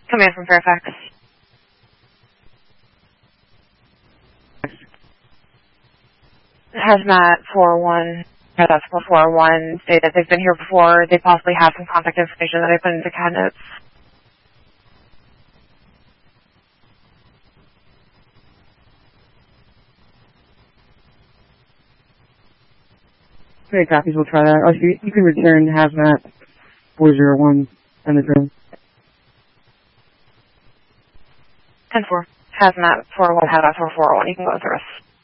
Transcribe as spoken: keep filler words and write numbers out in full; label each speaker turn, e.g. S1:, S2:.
S1: Coming in from Fairfax. Hazmat four one, that's four one, say that they've been here before. They possibly have some contact information that I put into CAD notes.
S2: Okay, copies, we'll try that. Oh, you, you can return Hazmat four zero one and the drone.
S1: ten four. Hazmat four one, Hazmat four four one, you can go with the rest.